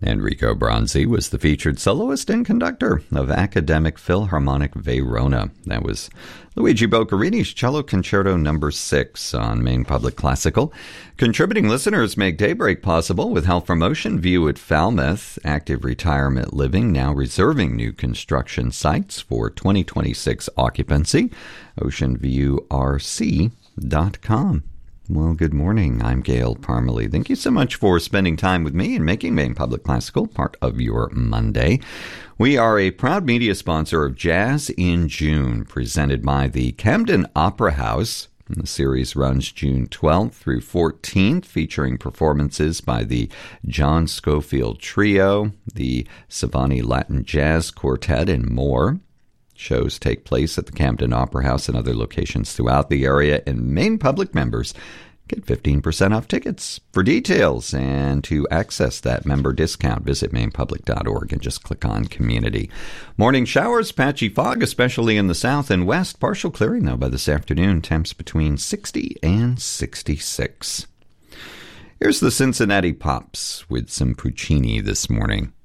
Enrico Bronzi was the featured soloist and conductor of Academic Philharmonic Verona. That was Luigi Boccherini's Cello Concerto No. 6 on Maine Public Classical. Contributing listeners make Daybreak possible with help from Ocean View at Falmouth. Active Retirement Living now reserving new construction sites for 2026 occupancy. OceanViewRC.com. Well, good morning. I'm Gail Parmalee. Thank you so much for spending time with me and making Maine Public Classical part of your Monday. We are a proud media sponsor of Jazz in June, presented by the Camden Opera House. The series runs June 12th through 14th, featuring performances by the John Scofield Trio, the Savani Latin Jazz Quartet, and more. Shows take place at the Camden Opera House and other locations throughout the area, and Maine Public members get 15% off tickets. For details and to access that member discount, visit mainepublic.org and just click on Community. Morning showers, patchy fog, especially in the south and west. Partial clearing, though, by this afternoon. Temps between 60 and 66. Here's the Cincinnati Pops with some Puccini this morning.